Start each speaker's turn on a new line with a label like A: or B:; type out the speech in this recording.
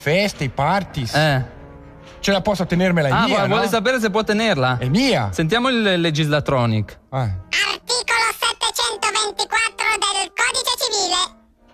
A: Feste, i parties. Ce la posso tenermela è mia,
B: vuole
A: no?
B: sapere se può tenerla?
A: È mia.
B: Sentiamo il legislatronic.
C: Articolo 724.